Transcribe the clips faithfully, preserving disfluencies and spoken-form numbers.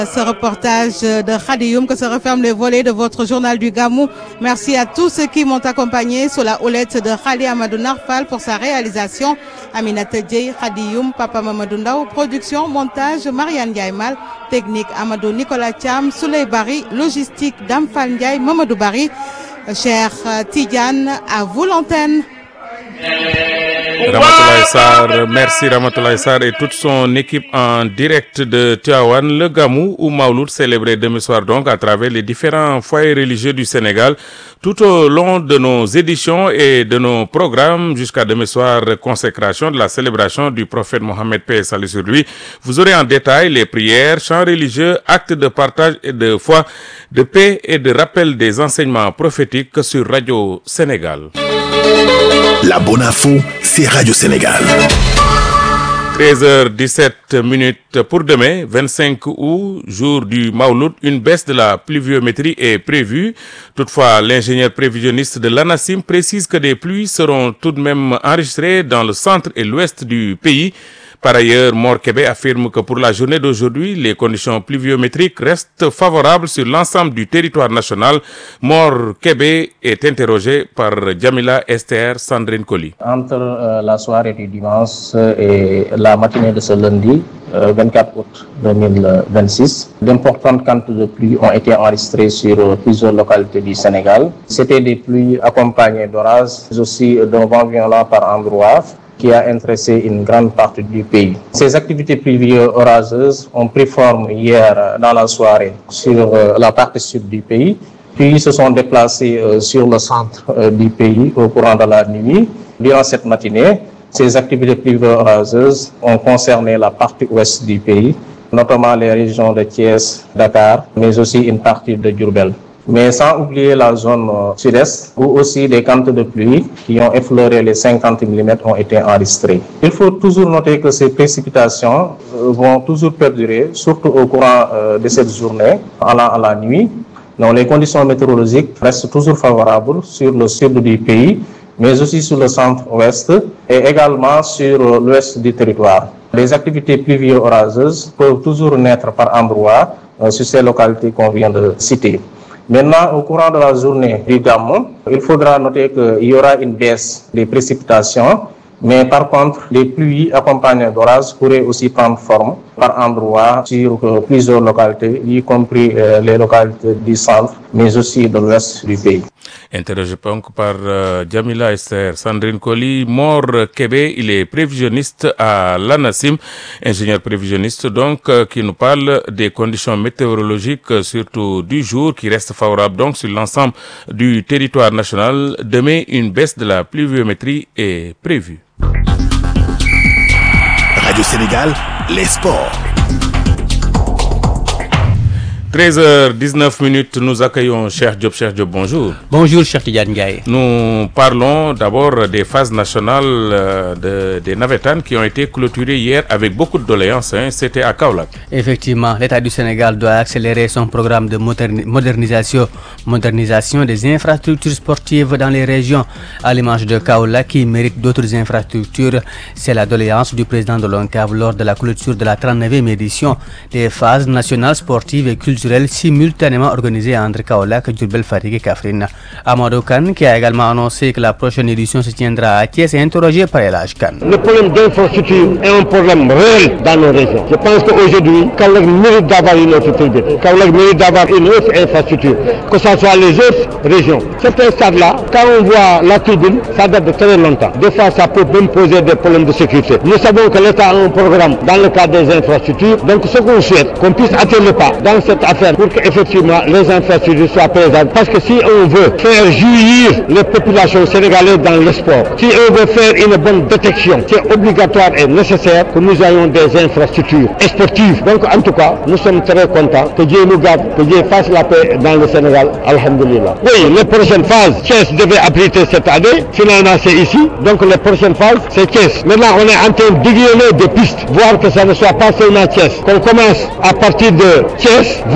Ce reportage de Khadioum que se referment les volets de votre journal du Gamou. Merci à tous ceux qui m'ont accompagné sur la houlette de Khali Amadou Narfal pour sa réalisation. Aminata Dieye, Khadioum, Papa Mamadou Ndaw, production, montage, Marianne Ndiaye Mal, technique Amadou Nicolas Thiam, Souley Bari, logistique Damfal Ndiaye, Mamadou Bari. Cher Tidiane, à vous l'antenne. Ramatoulaye Sarr, merci Ramatoulaye Sarr et toute son équipe en direct de Tivaouane, le Gamou ou Maouloud célébré demain soir donc à travers les différents foyers religieux du Sénégal tout au long de nos éditions et de nos programmes jusqu'à demain soir, consécration de la célébration du prophète Mohammed, paix et salut sur lui. Vous aurez en détail les prières, chants religieux, actes de partage et de foi, de paix et de rappel des enseignements prophétiques sur Radio Sénégal. La bonne info, c'est Radio Sénégal. treize heures dix-sept minutes pour demain, vingt-cinq août, jour du Maouloud, une baisse de la pluviométrie est prévue. Toutefois, l'ingénieur prévisionniste de l'ANACIM précise que des pluies seront tout de même enregistrées dans le centre et l'ouest du pays. Par ailleurs, Mor Kébé affirme que pour la journée d'aujourd'hui, les conditions pluviométriques restent favorables sur l'ensemble du territoire national. Mor Kébé est interrogé par Djamila Esther Sandrine Koli. Entre euh, la soirée du dimanche et la matinée de ce lundi, euh, vingt-quatre août deux mille vingt-six, d'importantes quantités de pluie ont été enregistrées sur euh, plusieurs localités du Sénégal. C'était des pluies accompagnées d'orages, mais aussi d'un vent violent par endroits, qui a intéressé une grande partie du pays. Ces activités pluvieuses orageuses ont pris forme hier dans la soirée sur euh, la partie sud du pays, puis se sont déplacées euh, sur le centre euh, du pays au courant de la nuit. Durant cette matinée, ces activités pluvieuses orageuses ont concerné la partie ouest du pays, notamment les régions de Thiès, Dakar, mais aussi une partie de Diourbel. Mais sans oublier la zone euh, sud-est, où aussi des quantités de pluie qui ont effleuré les cinquante millimètres ont été enregistrées. Il faut toujours noter que ces précipitations euh, vont toujours perdurer, surtout au courant euh, de cette journée, allant à la nuit. Donc les conditions météorologiques restent toujours favorables sur le sud du pays, mais aussi sur le centre-ouest et également sur euh, l'ouest du territoire. Les activités pluvieuses orageuses peuvent toujours naître par endroits euh, sur ces localités qu'on vient de citer. Maintenant, au courant de la journée du Gamou, il faudra noter qu'il y aura une baisse des précipitations, mais par contre, les pluies accompagnées d'orages pourraient aussi prendre forme par endroits sur euh, plusieurs localités, y compris euh, les localités du centre, mais aussi de l'ouest du pays. Interrogé donc par euh, Djamila Esther Sandrine Koli, Mor Kébé, il est prévisionniste à l'ANACIM, ingénieur prévisionniste donc, euh, qui nous parle des conditions météorologiques, euh, surtout du jour, qui restent favorables donc sur l'ensemble du territoire national. Demain, une baisse de la pluviométrie est prévue. Radio Sénégal, les sports. treize heures dix-neuf minutes, nous accueillons Cheikh Diop. Cheikh Diop, bonjour. Bonjour, Cheikh Tidiane Ndiaye. Nous parlons d'abord des phases nationales euh, de, des Navétanes qui ont été clôturées hier avec beaucoup de doléances. Hein. C'était à Kaolack. Effectivement, l'État du Sénégal doit accélérer son programme de moderni- modernisation, modernisation des infrastructures sportives dans les régions, à l'image de Kaolack qui mérite d'autres infrastructures. C'est la doléance du président de l'ONCAV lors de la clôture de la trente-neuvième édition des phases nationales sportives et culturelles simultanément organisées entre Kaolack, Diourbel, Fatick et Kaffrine. Amadou Kane, qui a également annoncé que la prochaine édition se tiendra à Thiès, est interrogé par El Hadj Kane. Le problème d'infrastructure est un problème réel dans nos régions. Je pense qu'aujourd'hui, Kaolack mérite d'avoir une autre tribune. Kaolack mérite d'avoir une autre infrastructure, que ce soit les autres régions. Certains stades-là, quand on voit la tribune, ça date de très longtemps. Des fois, ça peut même poser des problèmes de sécurité. Nous savons que l'État a un programme dans le cadre des infrastructures. Donc, ce qu'on souhaite, qu'on puisse atteindre le pas dans cette affaire pour qu'effectivement les infrastructures soient présentes. Parce que si on veut faire jouir les populations sénégalaises dans le sport, si on veut faire une bonne détection, c'est obligatoire et nécessaire que nous ayons des infrastructures sportives. Donc en tout cas, nous sommes très contents que Dieu nous garde, que Dieu fasse la paix dans le Sénégal. Alhamdulillah. Oui, les prochaines phases, Thiès devait abriter cette année. Finalement, c'est ici. Donc les prochaines phases, c'est Thiès. Maintenant, on est en train d'aiguillonner des pistes, voir que ça ne soit pas seulement Thiès. Qu'on commence à partir de Thiès,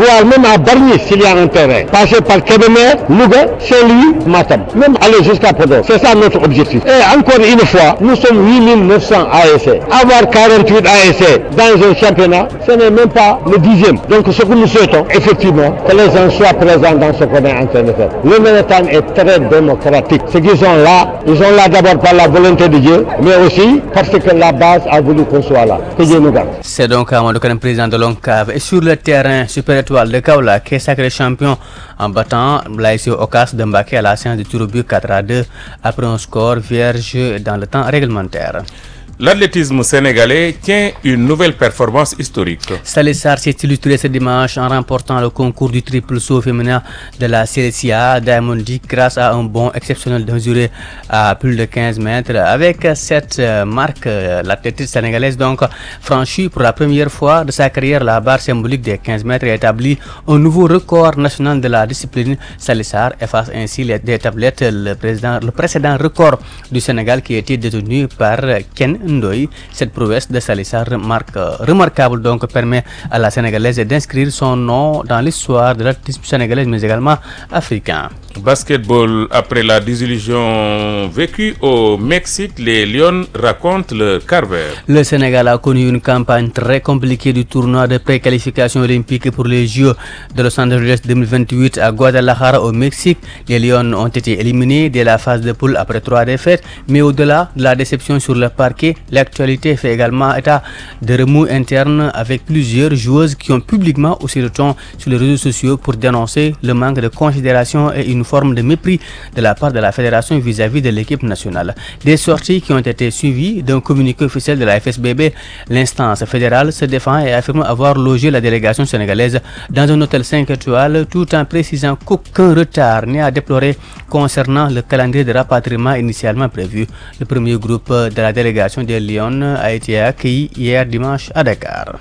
voire même à Bargny s'il y a un terrain. Passer par Kébémer, Louga, Saint-Louis, Matam, même aller jusqu'à Podor. C'est ça notre objectif. Et encore une fois, nous sommes huit mille neuf cents A S C. Avoir quarante-huit A S C dans un championnat, ce n'est même pas le dixième. Donc ce que nous souhaitons, effectivement, que les gens soient présents dans ce qu'on est en train de faire. Le Manhattan est très démocratique. Ce qu'ils sont là, ils sont là d'abord par la volonté de Dieu, mais aussi parce que la base a voulu qu'on soit là. Que Dieu nous garde. C'est donc Amadou Kane, président de l'ONCAV. Et sur le terrain, Super Étoile de Kaolack qui est sacré champion en battant l'A S C Ocas de Mbacké à la séance de tir au but quatre à deux après un score vierge dans le temps réglementaire. L'athlétisme sénégalais tient une nouvelle performance historique. Salissar s'est illustré ce dimanche en remportant le concours du triple saut féminin de la C L C A Diamond League grâce à un bond exceptionnel de mesurer à plus de quinze mètres. Avec cette marque, l'athlétiste sénégalaise donc franchit pour la première fois de sa carrière la barre symbolique des quinze mètres et établit un nouveau record national de la discipline. Salissar efface ainsi les, des tablettes le, président, le précédent record du Sénégal qui a été détenu par Ken Ndoye. Cette prouesse de Salissar remarque, remarquable donc permet à la Sénégalaise d'inscrire son nom dans l'histoire de l'athlétisme sénégalaise mais également africain. Basketball, après la désillusion vécue au Mexique, les Lions racontent le calvaire. Le Sénégal a connu une campagne très compliquée du tournoi de pré-qualification olympique pour les Jeux de Los Angeles deux mille vingt-huit à Guadalajara au Mexique. Les Lions ont été éliminés dès la phase de poule après trois défaites, mais au-delà de la déception sur le parquet, l'actualité fait également état de remous internes avec plusieurs joueuses qui ont publiquement haussé le ton sur les réseaux sociaux pour dénoncer le manque de considération et une forme de mépris de la part de la fédération vis-à-vis de l'équipe nationale. Des sorties qui ont été suivies d'un communiqué officiel de la F S B B. L'instance fédérale se défend et affirme avoir logé la délégation sénégalaise dans un hôtel cinq étoiles tout en précisant qu'aucun retard n'est à déplorer concernant le calendrier de rapatriement initialement prévu. Le premier groupe de la délégation des Lions a été accueilli hier dimanche à Dakar.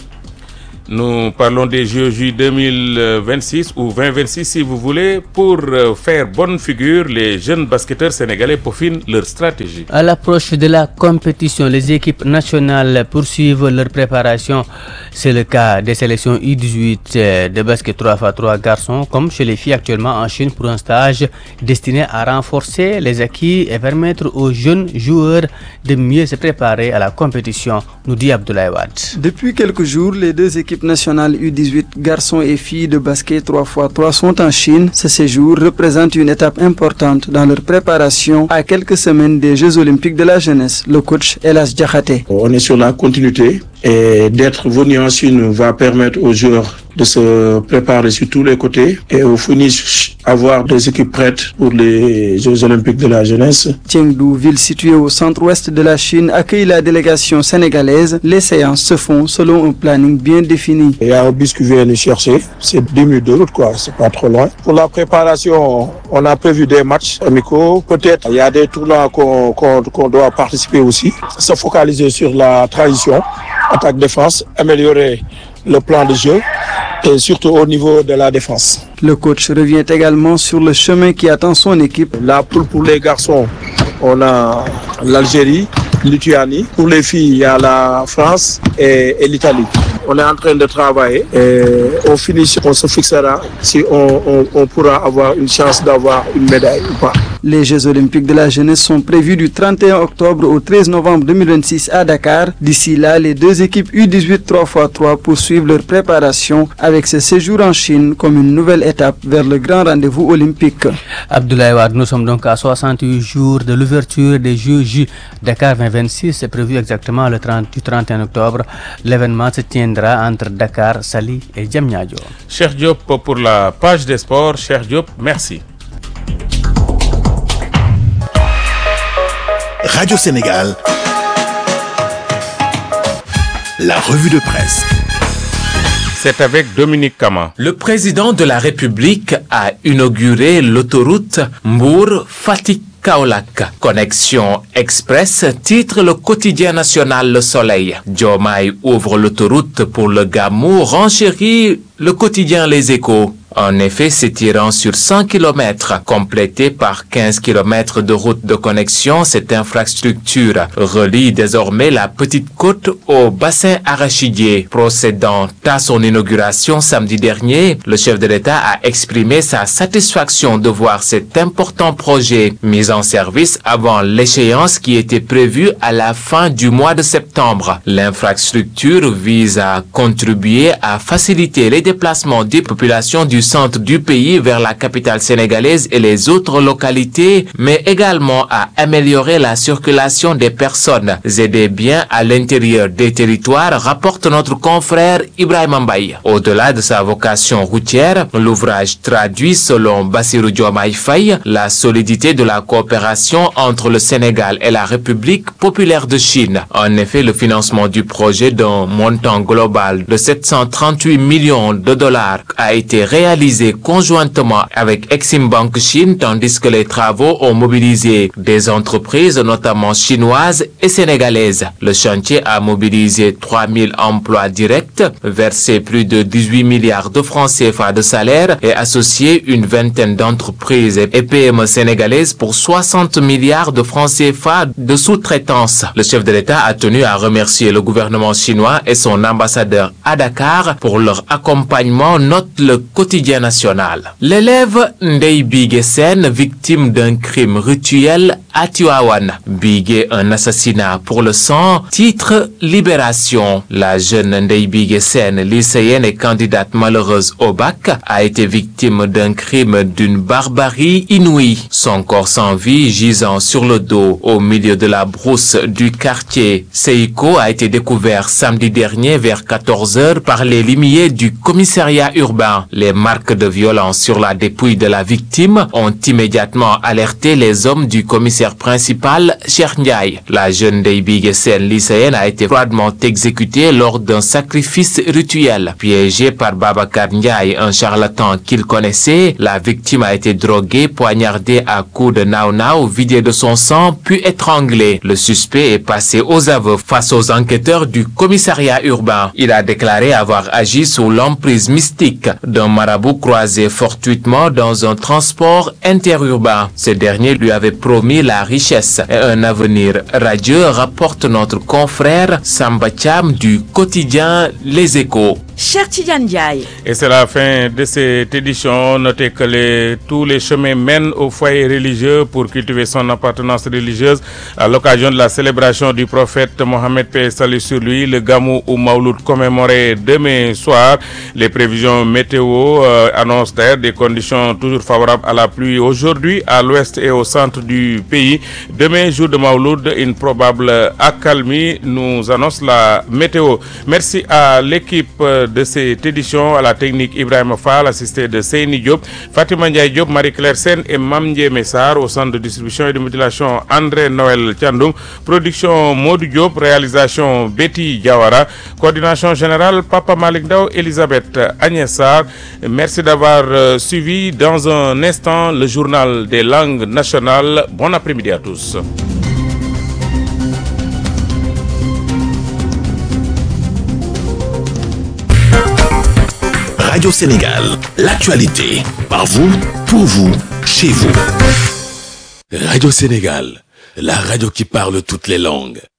Nous parlons des Jeux J deux mille vingt-six ou vingt vingt-six si vous voulez. Pour faire bonne figure, les jeunes basketteurs sénégalais peaufinent leur stratégie. À l'approche de la compétition, les équipes nationales poursuivent leur préparation. C'est le cas des sélections U dix-huit de basket trois par trois garçons comme chez les filles actuellement en Chine pour un stage destiné à renforcer les acquis et permettre aux jeunes joueurs de mieux se préparer à la compétition, nous dit Abdoulaye Wade. Depuis quelques jours, les deux équipes nationales U dix-huit garçons et filles de basket trois par trois sont en Chine. Ce séjour représente une étape importante dans leur préparation à quelques semaines des Jeux Olympiques de la jeunesse. Le coach Elas Diakhaté. On est sur la continuité et d'être venu en Chine va permettre aux joueurs de se préparer sur tous les côtés et au finish avoir des équipes prêtes pour les Jeux Olympiques de la jeunesse. Chengdu, ville située au centre-ouest de la Chine, accueille la délégation sénégalaise. Les séances se font selon un planning bien défini. Il y a un bus qui vient nous chercher, c'est deux minutes de route quoi, c'est pas trop loin. Pour la préparation, on a prévu des matchs amicaux, peut-être il y a des tournois qu'on, qu'on, qu'on doit participer aussi. Se focaliser sur la transition, attaque-défense, améliorer le plan de jeu et surtout au niveau de la défense. Le coach revient également sur le chemin qui attend son équipe. La poule pour les garçons, on a l'Algérie, Lituanie. Pour les filles, il y a la France et, et l'Italie. On est en train de travailler et au finish, on se fixera si on, on, on pourra avoir une chance d'avoir une médaille ou pas. Les Jeux Olympiques de la jeunesse sont prévus du trente et un octobre au treize novembre deux mille vingt-six à Dakar. D'ici là, les deux équipes U dix-huit trois par trois poursuivent leur préparation avec ce séjour en Chine comme une nouvelle étape vers le grand rendez-vous olympique. Abdoulaye Wade, nous sommes donc à soixante-huit jours de l'ouverture des Jeux J Dakar vingt vingt-six. C'est prévu exactement le trente, du trente et un octobre. L'événement se tiendra entre Dakar, Saly et Diamniadio. Cheikh Diop pour la page des sports. Cheikh Diop, merci. Radio Sénégal, la revue de presse. C'est avec Dominique Kama. Le président de la République a inauguré l'autoroute Mbour-Fatick-Kaolack. Connexion express, titre le quotidien national Le Soleil. Diomaye ouvre l'autoroute pour le Gamou, renchérit le quotidien Les Échos. En effet, s'étirant sur cent kilomètres, complétée par quinze kilomètres de route de connexion, cette infrastructure relie désormais la petite côte au bassin arachidier. Procédant à son inauguration samedi dernier, le chef de l'État a exprimé sa satisfaction de voir cet important projet mis en service avant l'échéance qui était prévue à la fin du mois de septembre. L'infrastructure vise à contribuer à faciliter les déplacements des populations du centre du pays vers la capitale sénégalaise et les autres localités, mais également à améliorer la circulation des personnes et des biens à l'intérieur des territoires, rapporte notre confrère Ibrahima Mbaye. Au-delà de sa vocation routière, l'ouvrage traduit, selon Bassirou Diomaye Faye, la solidité de la coopération entre le Sénégal et la République populaire de Chine. En effet, le financement du projet d'un montant global de sept cent trente-huit millions de dollars a été réalisé conjointement avec Exim Bank Chine, tandis que les travaux ont mobilisé des entreprises, notamment chinoises et sénégalaises. Le chantier a mobilisé trois mille emplois directs, versé plus de dix-huit milliards de francs C F A de salaire et associé une vingtaine d'entreprises et P M E sénégalaises pour soixante milliards de francs C F A de sous-traitance. Le chef de l'État a tenu à remercier le gouvernement chinois et son ambassadeur à Dakar pour leur accompagnement, note le quotidien national. L'élève Ndeye Bigué Sène, victime d'un crime rituel à Tivaouane. Bigué, un assassinat pour le sang, titre Libération. La jeune Ndeye Bigué Sène, lycéenne et candidate malheureuse au bac, a été victime d'un crime d'une barbarie inouïe. Son corps sans vie, gisant sur le dos au milieu de la brousse du quartier Seiko, a été découvert samedi dernier vers quatorze heures par les limiers du commissariat urbain. Les marques de violence sur la dépouille de la victime ont immédiatement alerté les hommes du commissaire principal, Cheikh Ndiaye. La jeune Ndeye Bigué Sène, lycéenne, a été froidement exécutée lors d'un sacrifice rituel. Piégée par Babacar Ndiaye, un charlatan qu'il connaissait, la victime a été droguée, poignardée à coups de nao-nao, vidée de son sang, puis étranglée. Le suspect est passé aux aveux face aux enquêteurs du commissariat urbain. Il a déclaré avoir agi sous l'emprise mystique d'un marabout croisé fortuitement dans un transport interurbain. Ce dernier lui avait promis la richesse et un avenir radieux, rapporte notre confrère Samba Thiam du quotidien Les Échos. Cher Tidiane Ndiaye. Et c'est la fin de cette édition. Notez que les, tous les chemins mènent au foyer religieux pour cultiver son appartenance religieuse à l'occasion de la célébration du prophète Mohammed, paix et salut sur lui, le Gamou ou Mauloud commémoré demain soir. Les prévisions météo euh, annoncent d'ailleurs des conditions toujours favorables à la pluie aujourd'hui à l'ouest et au centre du pays. Demain, jour de Mauloud, une probable accalmie nous annonce la météo. Merci à l'équipe de cette édition, à la technique Ibrahima Fall, assisté de Seyni Diop, Fatima Ndiaye Diop, Marie-Claire Sen et Mamdié Messar. Au centre de distribution et de modulation, André Noël Thiandoum. Production Modou Diop, réalisation Betty Diawara, coordination générale Papa Malik Ndao, Elisabeth Agnessar. Merci d'avoir euh, suivi. Dans un instant, le journal des langues nationales. Bon après-midi à tous. Radio Sénégal, l'actualité, par vous, pour vous, chez vous. Radio Sénégal, la radio qui parle toutes les langues.